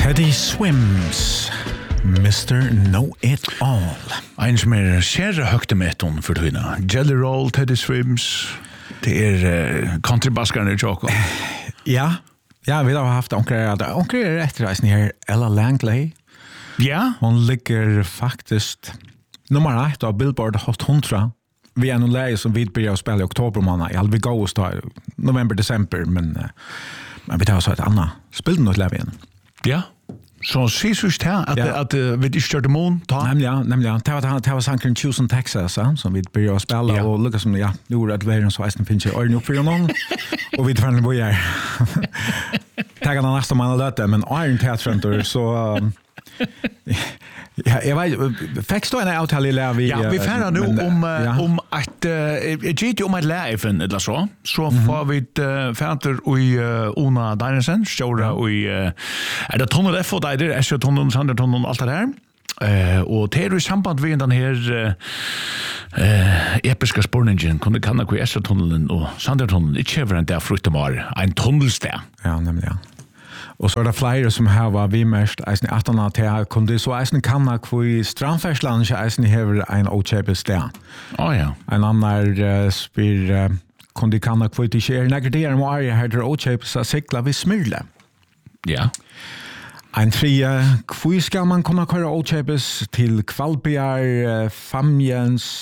Teddy Swims, Mr. Know-It-All. Ein som kjære høgtemeton for tøyna. Jelly Roll, Teddy Swims. Det countrybaskerne i Joko. Ja, vi har haft onker etterreisen her, Ella Langley. Ja? Hon ligger faktisk nummer 1 av Billboard Hot 100. Vi noen leie som vi börjar spela i oktober månad. Jag vill gå och stå november, december, men vi tar så ett annat. Spelade något leie igen. Ja. Så ses just här att vi inte körde mån ta. Nämligen. Det var sankern Houston, Texas, som vi börjar spela och lyckas som nu är det världen så att finns ju upp för någon. Och vi tar vad jag. Tagar den nästa man löte, men Iron Theater så ja, jag vet faktiskt då en avtal i lär vi. Ja, vi färrar nu om att GT om att lära eller så. Så får vi färter i Ona Dynesen, stora och är det tunnel F och där är så tunneln sander tunneln allt det här. Och det är i samband med den här episka spårningen kunde kanna ku S-tunneln och Sandertunneln i Chevron där fruktemar en tunnelstär. Ja, nämligen. Och så är det flera som har vi mest eisen 18 till kunde så eisen kanna ku strandfärsland eisen har en ochepes där. Ja. En annan spyr kunde kanna ku det sker negativer om area hade ochepes cykla vi smyrle. Ja. En trea, hvor skal man kunne køre ochepes til Kvalbjar, Famjens,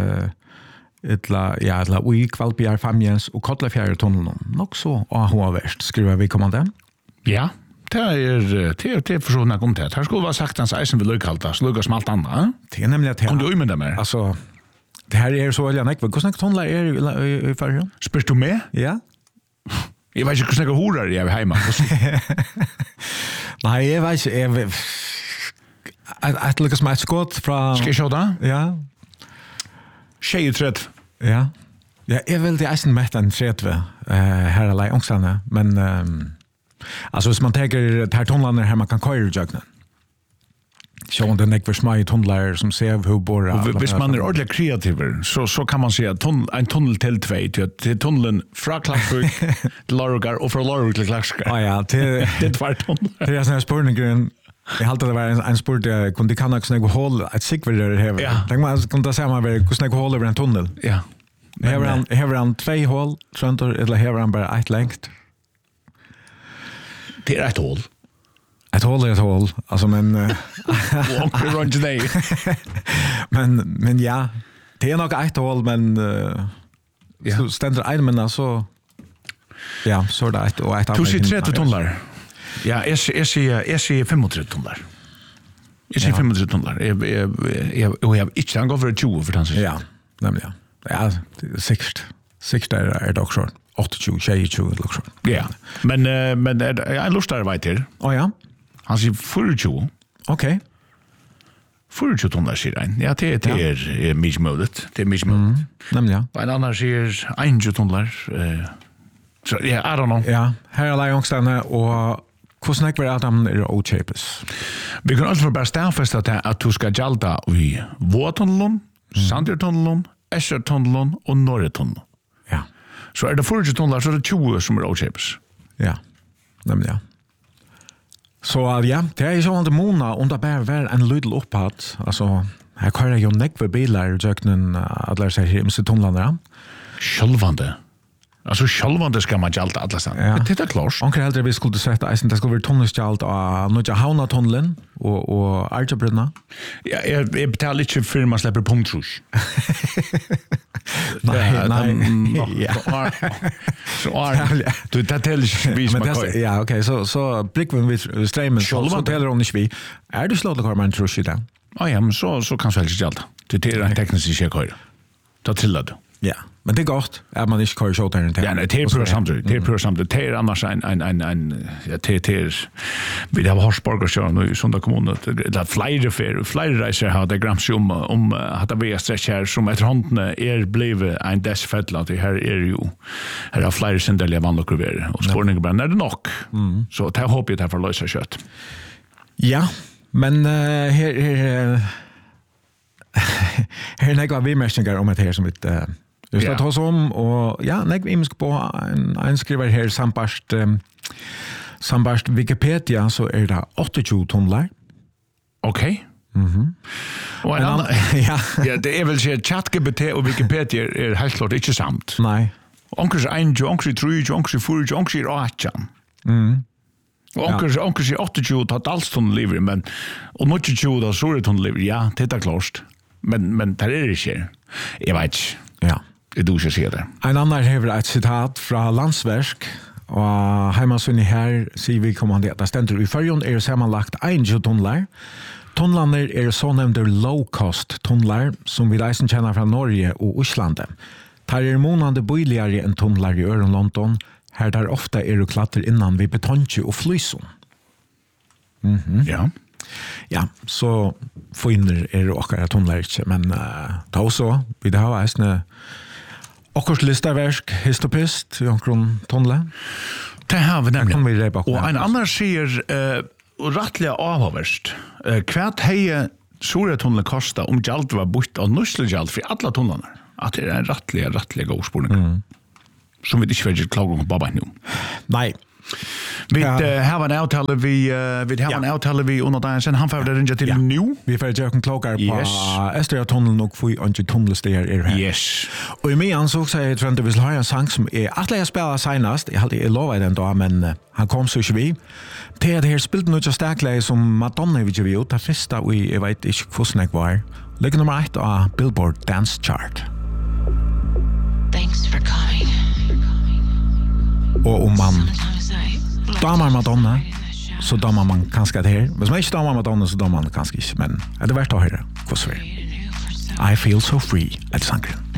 eller ui Kvalbjar, Famjens og Kotlefjæretunnelen. Nok så AH-verst, skriver vi kommande. Ja, det er for sånn jeg kom til. Her skulle være sagt hans eisen vil løykalta, så løykas med alt annet. Det er nemlig at kan du umynda mer? Altså, det her er så veldig nekve. Hvordan tunnler er i fargen? Spørs du med? Ja. Jeg vet ikke hvordan horer jeg er hjemme. Nei, jeg vet ikke. Jeg lykkes med et skått fra... Skal jeg se da? Ja. Tjejetrett. Ja. Ja, jeg vil til eisen mett en tredve her eller i ångstene, men altså hvis man tenker her tunnlene her man kan køyre i jøgnen. Så om det er nekver små tunnlar som ser hur borra. Och hvis man är ordentligt kreativ så kan man säga en tunnel till två till tunneln från Klagsvik till Lorgar och från Lorgar till Klagsvik. Ja, det är två tunnlar. Det är sån här spårningen. Jag hade det var en sport där kunde kan också något hål ett sikvärde här. Tänk man kunde säga man vill kunna hål över en tunnel. Ja. Här han två hål tror eller här han bara ett längt. Det är ett hål. Ett hål, alltså men walk around today. men ja, det är nog ett hål men så ständer en men så ja, så där ett och ett annat. Du ser 30 tunnlar. Ja, jag ser 35 tunnlar. Jag ser 35 tunnlar. Jag har inte han går för 20 för dansen. Ja, nämligen. Ja, sikt är det också 28 22 också. Ja. Men jag lustar vet det. Ja. Han sier 24. Okej. 24 tunnlar sier han. Ja, det är mismödet. Det är mismödet. Nämligen. Och en annan sier 21 tunnlar. Så I don't know. Ja, här är Lajongstene och hvordan är det att de är ochepes? Vi kan alltså bara stämfästa att du ska jalta i Våtunneln, Sandertunneln, Eschertunneln och Norretunneln. Ja. Så är det 40 tunnlar så är det 20 som är ochepes. Ja, nämligen. Så ja, det är så att Mona och det bara en liten uppåt. Alltså, här kör jag ju nekve bilar och jöknen att lära sig hemse tunnlarna. Självande. Alltså självande ska man jalta alla stan. Ja. Det är klart. Onkel äldre vi skulle sätta eisen det skulle vara tunnelstjalt och Nutja Hauna tunneln och Arjabrunna. Ja, jag betalar inte för man släpper punktrush. Nej. Så du det täller vi som kan. Ja, okej, så brickven vi streamen så täller hon inte vi. Är du slått kvar man trush där? Ja, men så kan väl inte jalta. Det är en teknisk check. Då trillar du. Ja, men det är gott att man inte kör shot där. Ja, det är pur samtidigt. Det är pur samtidigt. Det är annars en vi har Horsborg och nu Sunda kommun det är flera reser har det grams om att det är stretch här som efter handen blivit en dessfälla det här är ju här har flera sindeliga vandlokurver och spårningen bara när det nog. Så det hoppas jag att för lösa kött. Ja, men här är vi mästningar om det här som ett vi ska ta oss om och ja, när vi ska på en skriver här sampast Sambarst Wikipedia så är det 28 tunnlar. Okej. Och en annan, ja, det är väl så att ChatGPT och Wikipedia är helt klart inte samt. Nej. Onkers 1, onkers 3, onkers 4, onkers 8. Onkers 28 totalt tunnelliver, men och mycket 20 då så är tunnelliver. Ja, det är klart. Men det är inte. Jag vet inte. Ja. Det du ska se det. En annan har ett citat från Landsverk och hemma så ni här ser vi kommer att ständer i förjon är sammanlagt 1 tunnlar. Tunnlarna är så nämnda low cost tunnlar som vi reisen känner från Norge och Island. Tar är månande billigare än tunnlar i London. Här där ofta är det klatter innan vi betonge och flyson. Ja. Ja, så finner är det också tunnlar inte, men då så vi det har en och listaverk histopist i omkring tunnlar. Det har vi nämligen. Och en annan säger rättliga avhåverst. Kvärt heje Sura tunnel kosta om gjald var bort av nuslegjald för alla tunnlarna. Att det är en rättliga god spårning. Som vi inte vet klagar om bara nu. Nej. Vi har en avtale vi under dagen sen han får det ringa till nu. Vi får göra en klagar på Östra tunneln och få inte tunnelsteg är här. Yes. Och i mig ansåg sig att vi vill ha en sång som är att jag spelar senast. Jag hade lovat den då men han kom så inte vi. Det här spelet nu just starkt som Madonna vi gjorde det första vi vet inte hur snägt var. Lägg nummer 1 på Billboard Dance Chart. Thanks for coming. Och om man damar Madonna så damar man kanske det här. Men som inte damar Madonna så damar man kanske inte. Men är det värt att höra? I feel so free at Sankren.